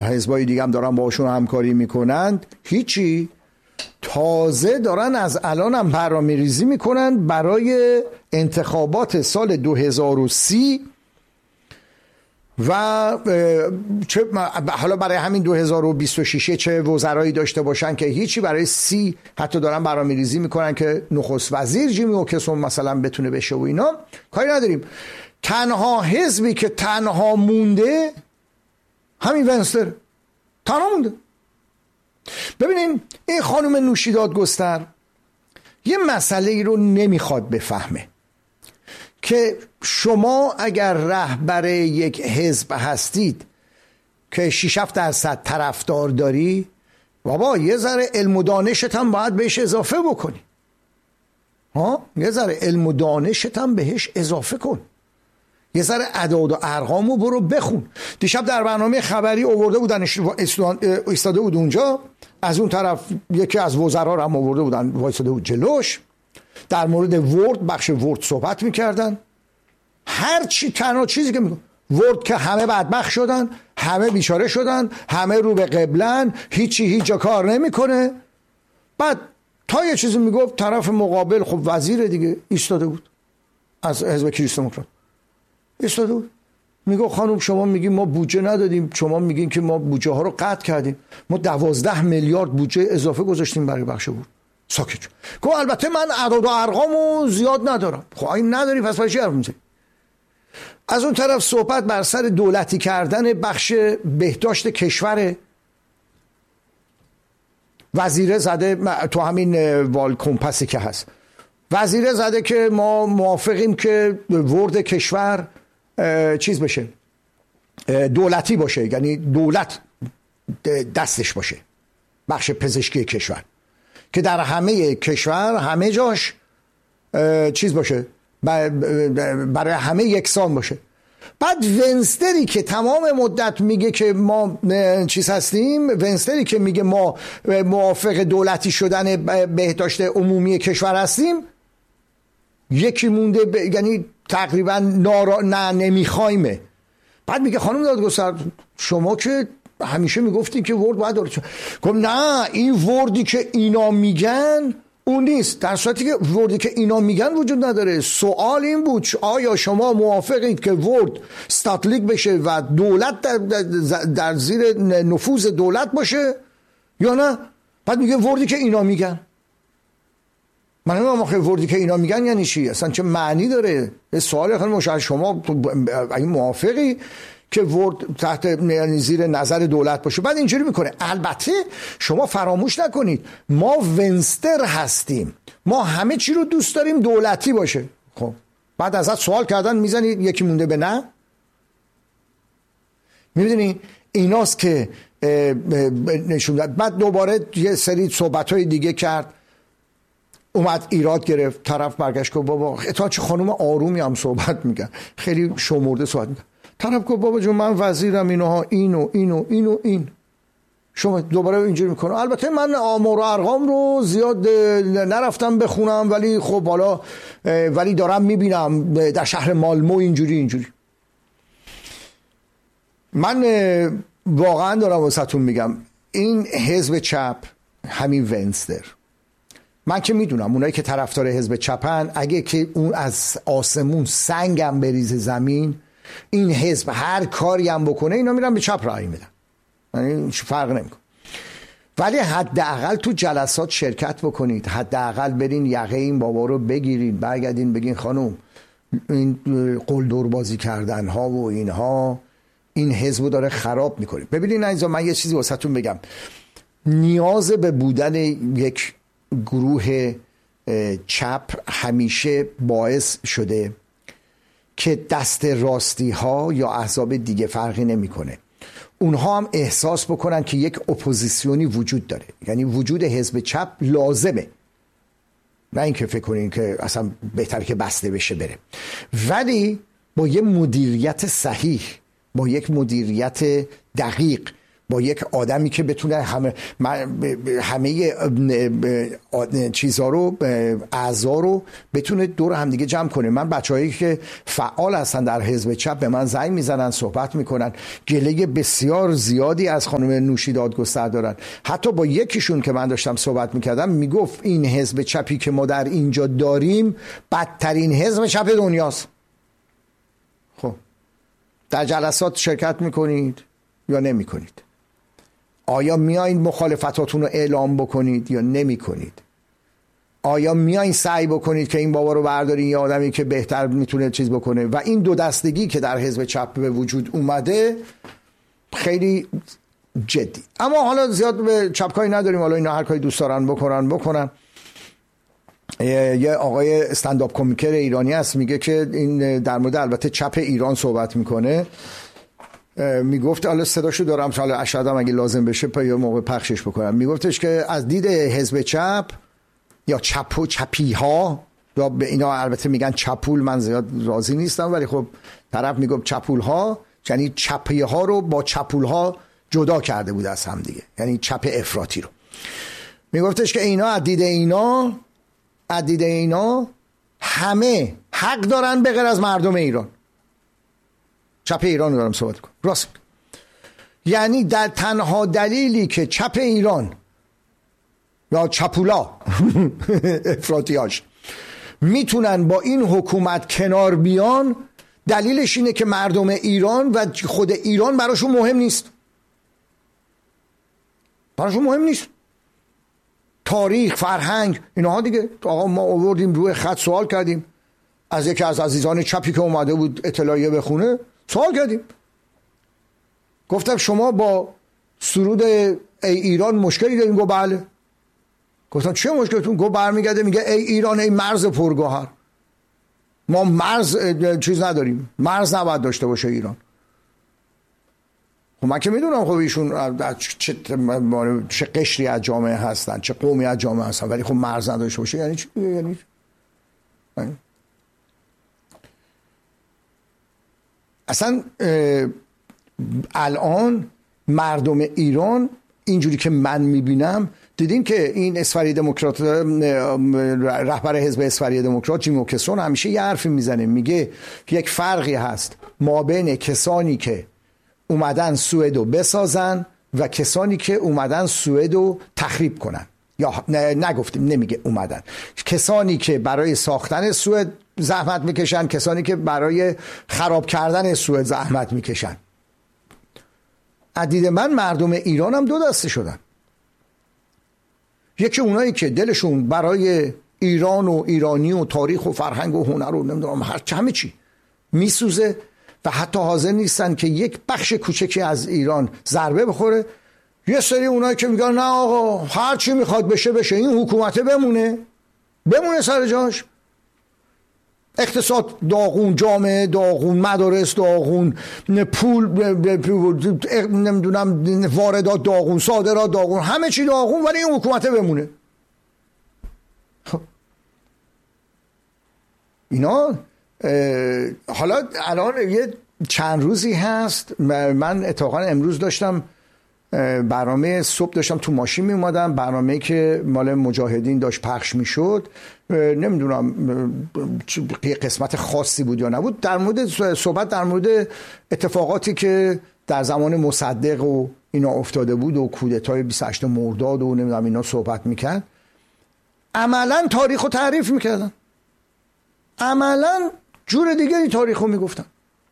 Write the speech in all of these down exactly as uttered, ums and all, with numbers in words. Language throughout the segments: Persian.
حزبای دیگه هم دارن باشون همکاری میکنند، هیچی. تازه دارن از الان هم برنامه ریزی میکنن برای انتخابات سال دو هزار و سی و چه حالا برای همین دو هزار و بیست و شش چه وزرایی داشته باشن که هیچی، برای سی حتی دارن برنامه ریزی میکنن که نخست وزیر جیمی اوکسون مثلا بتونه بشه و اینا. کاری نداریم. تنها حزبی که تنها مونده همین ونستر، تنها مونده. ببینین این خانم نوشیدادگستر یه مسئله ای رو نمیخواد بفهمه که شما اگر رهبر یک حزب هستید که شش هفت درصد طرفدار داری، بابا یه ذره علم و دانشت هم باید بهش اضافه بکنی. ها یه ذره علم و دانشت هم بهش اضافه کن، یه ذره اعداد و ارقامو برو بخون. دیشب در برنامه خبری آورده بودن، ایستاده بود اونجا، از اون طرف یکی از وزرا رو هم آورده بودن وایساده بود جلوش، در مورد ورد، بخش ورد صحبت میکردن. هر چی تنها چیزی که میگن ورد که همه بدبخت شدن، همه بیچاره شدن، همه رو به قبلن، هیچی هیچ جا کار نمیکنه. بعد تا یه چیزی میگفت طرف مقابل، خب وزیر دیگه ایستاده بود از حزب کریست دموکرات، ایستاده بود میگه خانم شما میگین ما بودجه ندادیم، شما میگین که ما بودجه ها رو قطع کردیم، ما دوازده میلیارد بودجه اضافه گذاشتیم برای بخش ورد. ساکت شد. گفت البته من اعداد و ارقامو زیاد ندارم. خب این نداری پس برای چی حرف میزنی؟ از اون طرف صحبت بر سر دولتی کردن بخش بهداشت کشور، وزیره زده تو همین وال کمپسی که هست، وزیره زده که ما موافقیم که ورد کشور چیز بشه، دولتی باشه، یعنی دولت دستش باشه، بخش پزشکی کشور که در همه کشور همه جاش چیز باشه، برای همه یکسان باشه. بعد ونستری که تمام مدت میگه که ما چیز هستیم، ونستری که میگه ما موافق دولتی شدن بهداشت عمومی کشور هستیم، یکی مونده ب... یعنی تقریبا نارا... نه نمیخوایمه. بعد میگه خانم دادگستر شما که همیشه میگفتین که ورد باید داره، گفت نه این وردی که اینا میگن اون نیست، در صورتی که وردی که اینا میگن وجود نداره. سوال این بود آیا شما موافقید که ورد استاتلیک بشه و دولت در, در, در زیر نفوذ دولت باشه یا نه؟ بعد میگه وردی که اینا میگن. من نمیدونم آخه وردی که اینا میگن یعنی چی، اصلا چه معنی داره؟ سوال خیلی مشخص، شما این موافقی که ورد تحت زیر نظر دولت باشه؟ بعد اینجوری میکنه البته شما فراموش نکنید ما ونستر هستیم، ما همه چی رو دوست داریم دولتی باشه. خب بعد ازت سوال کردن میزنی یکی مونده به نه. میبینی ایناست که نشون داد. بعد دوباره یه سری صحبت‌های دیگه کرد، اومد ایراد گرفت، طرف برگشت گفت بابا تا چه خانم آرومی هم صحبت میگن، خیلی شمرده صحبت میگن. طرف گفت بابا جون من وزیرم، اینها اینو اینو اینو این. شما دوباره اینجوری میکنه البته من آمار و ارقام رو زیاد نرفتم بخونم ولی خب حالا ولی دارم میبینم در شهر مالمو اینجوری اینجوری. من واقعا دارم واسهتون میگم این حزب چپ، همین ونستر، من که میدونم اونایی که طرفدار حزب چپن اگه که اون از آسمون سنگم بریزه زمین، این حزب هر کاری هم بکنه اینا میرن به چپ رای میدن، یعنی فرق نمیکنه. ولی حداقل تو جلسات شرکت بکنید، حداقل برین یقه این بابا رو بگیرید، برگردین بگین خانم این قلدر بازی کردن ها و اینها این حزب داره خراب میکنه. ببینید عزیزا من یه چیزی واسهتون بگم، نیاز به بودن یک گروه چپ همیشه باعث شده که دست راستی ها یا احزاب دیگه فرقی نمیکنه، اونها هم احساس بکنن که یک اپوزیسیونی وجود داره، یعنی وجود حزب چپ لازمه، نه اینکه فکر کنین که اصلا بهتره که بسته بشه بره. ولی با یک مدیریت صحیح، با یک مدیریت دقیق، با یک آدمی که بتونه همه همه چیزها رو اعضا رو بتونه دور هم دیگه جمع کنه. من بچه‌هایی که فعال هستن در حزب چپ به من زنگ میزنن، صحبت میکنن، گله بسیار زیادی از خانم نوشی دادگستر دارن. حتی با یکیشون که من داشتم صحبت میکردم میگفت این حزب چپی که ما در اینجا داریم بدترین حزب چپ دنیاست. خب در جلسات شرکت میکنید یا نمیکنید؟ آیا میایین مخالفتاتون رو اعلام بکنید یا نمی کنید؟ آیا میایین سعی بکنید که این بابا رو بردارین یه آدمی که بهتر میتونه چیز بکنه؟ و این دو دستگی که در حزب چپ به وجود اومده خیلی جدی. اما حالا زیاد به چپکاری نداریم، حالا اینا هر کاری دوست دارن بکنن بکنن. یه آقای استنداپ کمیکر ایرانی هست میگه که این در مورد البته چپ ایران صحبت میکنه، میگفت حالا صداشو دارم حالا اشهدم اگه لازم بشه پا یه موقع پخشش بکنم. میگفتش که از دید حزب چپ یا چپ و چپی ها، یا به اینا البته میگن چپول، من زیاد راضی نیستم ولی خب طرف میگفت چپول ها، یعنی چپی ها رو با چپول ها جدا کرده بود از هم دیگه، یعنی چپ افراطی رو. میگفتش که اینا از دید اینا از دید اینا همه حق دارن به غیر از مردم ایران. چپ ایران رو دارم صحبت کنم، راست. یعنی در تنها دلیلی که چپ ایران یا چپولا افراطیاش میتونن با این حکومت کنار بیان، دلیلش اینه که مردم ایران و خود ایران براشون مهم نیست. براشون مهم نیست تاریخ، فرهنگ، اینها دیگه. آقا ما آوردیم روی خط سوال کردیم از یکی از عزیزان چپی که اومده بود اطلاعیه بخونه، سوال کردیم، گفتم شما با سرود ای ایران مشکلی داریم؟ گفت بله. گفتم چه مشکلتون؟ گفت برمیگرده میگه ای ایران ای مرز پرگوهر. ما مرز چیز نداریم، مرز نباید داشته باشه ایران. خب من که میدونم خب ایشون چه چه قشری از جامعه هستن، چه قومی از جامعه هستن، ولی خب مرز نداشته باشه یعنی چی؟ یعنی اصلا الان مردم ایران اینجوری که من میبینم، دیدین که این اسفری دموکرات، رهبر حزب اسفری دموکرات جیم اوکسون همیشه یه حرفی میزنه، میگه که یک فرقی هست ما بین کسانی که اومدن سوئدو بسازن و کسانی که اومدن سوئدو تخریب کنن. یا نگفتیم، نمیگه اومدن، کسانی که برای ساختن سوئد زحمت میکشن، کسانی که برای خراب کردن سوئد زحمت میکشن. از دید من مردم ایران هم دو دسته شدن. یکی اونایی که دلشون برای ایران و ایرانی و تاریخ و فرهنگ و هنر و نمیدونم هر همه چی میسوزه و حتی حاضر نیستن که یک بخش کوچکی از ایران ضربه بخوره. یه سری اونایی که میگن نه آقا هر چی میخواد بشه بشه، این حکومته بمونه بمونه سر جاش، اقتصاد داغون، جامعه داغون، مدارس داغون، پول نمیدونم واردات داغون، صادرات داغون، همه چی داغون، ولی این حکومته بمونه. خب اینا حالا الان یه چند روزی هست، من اتفاقا امروز داشتم برنامه، صبح داشتم تو ماشین می اومدم، برنامه که مال مجاهدین داشت پخش می شد، نمیدونم یه قسمت خاصی بود یا نبود، در مورد صحبت در مورد اتفاقاتی که در زمان مصدق و اینا افتاده بود و کودتای بیست و هشتم مرداد و نمیدونم اینا صحبت میکرد. عملا تاریخ رو تعریف میکردن، عملا جور دیگری تاریخ رو میگفتن.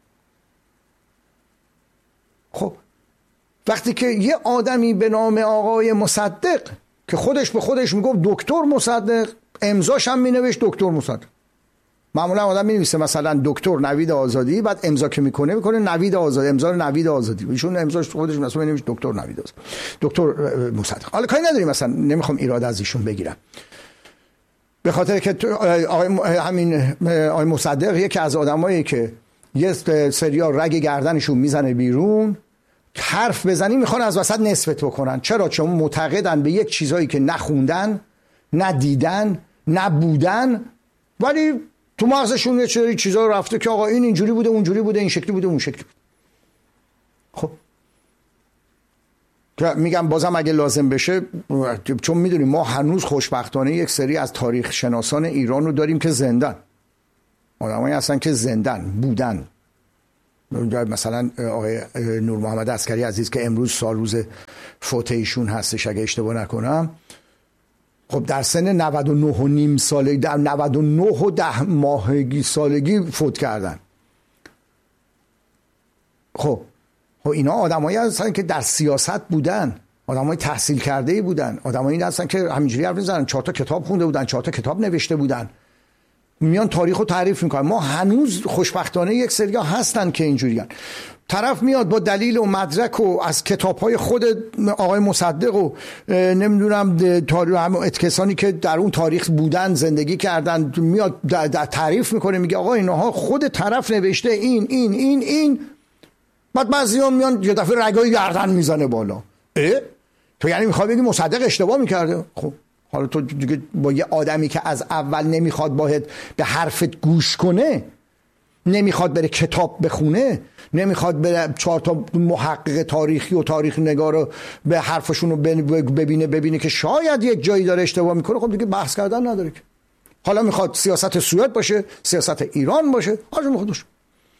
خب وقتی که یه آدمی به نام آقای مصدق که خودش به خودش میگفت دکتر مصدق، امضاش هم مینوشت دکتر مصدق. معمولا آدم مینویسه مثلا دکتر نوید آزادی، بعد امضا که میکنه میکنه نوید آزادی، امضا نوید آزادی، ایشون امضاش خودش مثلا مینوشت دکتر نوید آزادی، دکتر مصدق. حالا کاری نداریم، مثلا نمیخوام ایراد از ایشون بگیرم، به خاطر که آقای همین آقای مصدق یکی از آدمایی که یه سریال رگ گردنشون میزنه بیرون، حرف بزنی میخوان از وسط نصفت بکنن. چرا؟ چون معتقدن به یک چیزایی که نخوندن، ندیدن، نبودن، ولی تو مغزشون یه چیزایی چیزا رفته که آقا این اینجوری بوده، اونجوری بوده، این شکلی بوده، اون شکلی بوده. خب میگم بازم اگه لازم بشه، چون میدونیم ما هنوز خوشبختانه یک سری از تاریخ شناسان ایران رو داریم که زندن، آدمایی هستن که زندن بودن. مثلا آقای نور محمد عسکری عزیز که امروز سال روز فوت ایشون هستش اگه اشتباه نکنم، خب در سن نود و نه و نیم سالگی، در نود و نه و ده ماهگی سالگی فوت کردن. خب خب اینا آدمایی هستن که در سیاست بودن، آدمای تحصیل کرده بودن، آدمایی هستن که همینجوری حرف می‌زنن، چهار تا کتاب خونده بودن، چهار تا کتاب نوشته بودن، میان تاریخ رو تعریف میکنن. ما هنوز خوشبختانه یک سریا هستن که اینجوریان. طرف میاد با دلیل و مدرک و از کتاب‌های خود آقای مصدق و نمیدونم کسانی که در اون تاریخ بودن زندگی کردن، میاد در تعریف میکنه، میگه آقا اینها خود طرف نوشته این این این این. بعد بعضی‌ها میان یه دفعه رگای گردن میزنه بالا. اه؟ تو یعنی میخوای بگی مصدق اشتباه میکرده؟ خب حالا تو دیگه با یه آدمی که از اول نمیخواد باید به حرفت گوش کنه، نمیخواد بره کتاب بخونه، نمیخواد بره چهار تا محقق تاریخی و تاریخ نگار رو به حرفشون رو ببینه ببینه که شاید یک جایی داره اشتباه میکنه، خب دیگه بحث کردن نداره که. حالا میخواد سیاست سوئد باشه، سیاست ایران باشه، هر میخواد باشه.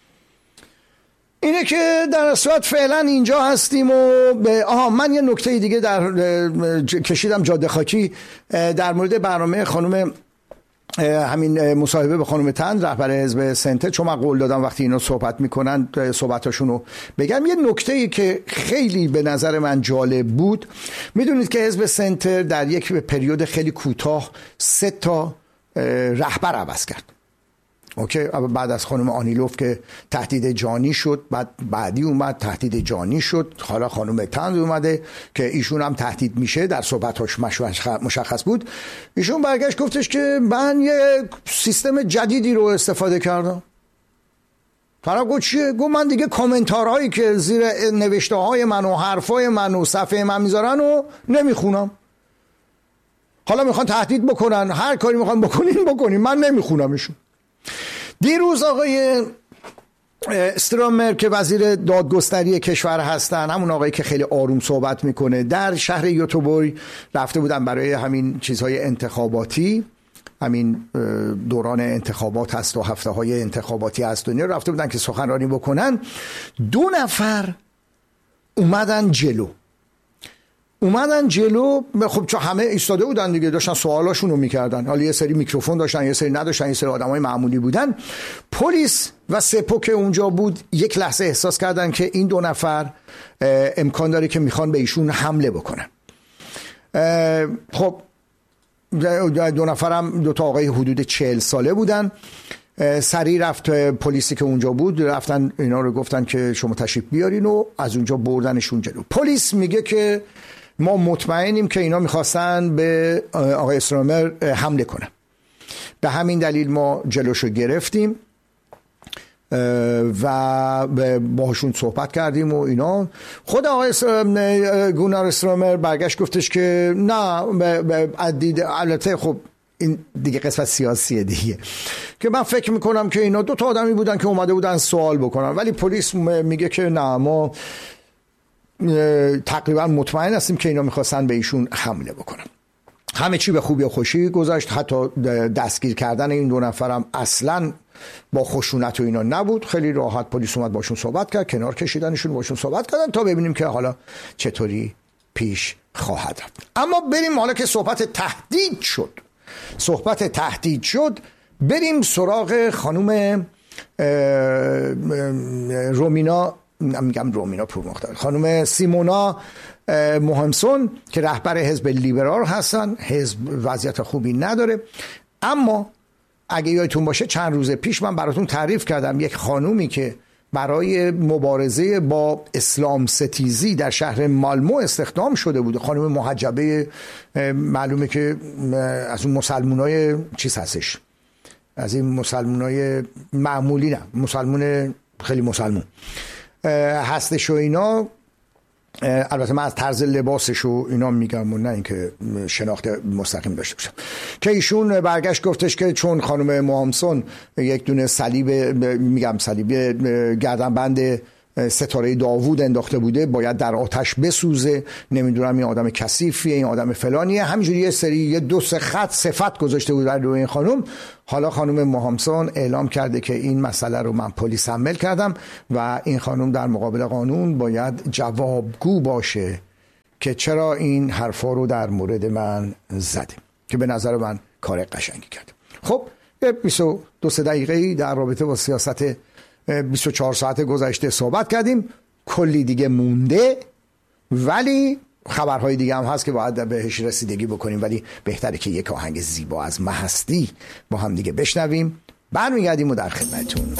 اینه که در صورت فعلا اینجا هستیم. و به آها من یه نکته دیگه در کشیدم جاده خاکی در مورد برنامه خانم همین مصاحبه به خانم تند رهبر حزب سنتر، چون من قول دادم وقتی اینا صحبت میکنن صحبتاشون رو بگم. یه نکته‌ای که خیلی به نظر من جالب بود، میدونید که حزب سنتر در یک پریود خیلی کوتاه سه تا رهبر عوض کرد. اوکی، بعد از خانم آنیلوف که تهدید جانی شد، بعد بعدی اومد تهدید جانی شد، حالا خانم تند اومده که ایشون هم تهدید میشه، در صحبتاش مشخص بود. ایشون برگشت گفتش که من یه سیستم جدیدی رو استفاده کردم. طرف گفت چیه؟ گفت من دیگه کامنتارهایی که زیر نوشته های من و حرفای من و صفحه من میذارن و نمیخونم. حالا میخوان تهدید بکنن، هر کاری میخوان بکنین بکنین، من نمیخونمشون. دیروز آقای استرامر که وزیر دادگستری کشور هستن، همون آقایی که خیلی آروم صحبت میکنه، در شهر یوتوبوری رفته بودن برای همین چیزهای انتخاباتی، همین دوران انتخابات هست و هفته های انتخاباتی هست و اینا، رفته بودن که سخنرانی بکنن. دو نفر اومدن جلو اومدن جلو خب چون همه ایستاده بودن دیگه، داشتن سوالاشون رو میکردن. حالا یه سری میکروفون داشتن، یه سری نداشتن، یه سری آدمای معمولی بودن. پلیس و سپو که اونجا بود یک لحظه احساس کردن که این دو نفر امکان داره که میخوان به ایشون حمله بکنن. خب دو نفرم دو تا آقای حدود چهل ساله بودن. سریع رفت پلیسی که اونجا بود، رفتن اینا رو گفتن که شما تشریف بیارین و از اونجا بردنشون جلو. پلیس میگه که ما مطمئنیم که اینا میخواستن به آقای استرامر حمله کنن، به همین دلیل ما جلوشو گرفتیم و باهاشون صحبت کردیم و اینا. خود آقای گونار استرامر برگشت گفتش که نه، البته خب این دیگه قسمت سیاسیه دیگه، که من فکر میکنم که اینا دو تا آدمی بودن که اومده بودن سوال بکنن، ولی پلیس میگه که نه، ما تقریبا مطمئن هستیم که اینا میخواستن به ایشون حمله بکنن. همه چی به خوبی و خوشی گذشت، حتی دستگیر کردن این دو نفرم اصلا با خشونت و اینا نبود. خیلی راحت پلیس اومد باشون صحبت کرد، کنار کشیدنشون، باشون صحبت کردن تا ببینیم که حالا چطوری پیش خواهد رفت. اما بریم حالا که صحبت تهدید شد صحبت تهدید شد بریم سراغ خانم رومینا، میگم رومینا پورمختار، خانم سیمونا مهمسون که رهبر حزب لیبرال هستن. حزب وضعیت خوبی نداره، اما اگه یادتون باشه چند روز پیش من براتون تعریف کردم یک خانومی که برای مبارزه با اسلام ستیزی در شهر مالمو استخدام شده بود، خانم محجبه، معلومه که از اون مسلمونای چیز هستش، از این مسلمونای معمولی، نه مسلمون خیلی مسلمون هستش و اینا. البته من از طرز لباسش و اینا میگم و نه اینکه شناخت مستقیم داشته باشم. که ایشون برگشت گفتش که چون خانم مهمسون یک دونه صلیب، میگم صلیب گردنبند ستاره داوود انداخته بوده باید در آتش بسوزه، نمیدونم این آدم کثیفیه، این آدم فلانیه، همینجوری یه سری یه دو سه خط صفت گذاشته بود در روی این خانم. حالا خانم موهامسون اعلام کرده که این مسئله رو من پلیس حمل کردم و این خانم در مقابل قانون باید جوابگو باشه که چرا این حرفا رو در مورد من زده، که به نظر من کار قشنگی کرده. خب یه بیست و دو دقیقه در رابطه با سیاست بیست و چهار ساعت گذشته صحبت کردیم، کلی دیگه مونده ولی خبرهای دیگه هم هست که باید بهش رسیدگی بکنیم، ولی بهتره که یک آهنگ زیبا از مهستی با هم دیگه بشنویم. برمیگردیم و در خدمتتون